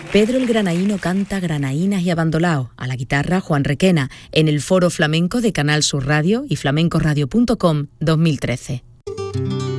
Pedro el Granaíno canta granaínas y abandolaos. A la guitarra, Juan Requena, en el Foro Flamenco de Canal Sur Radio y flamencoradio.com 2013.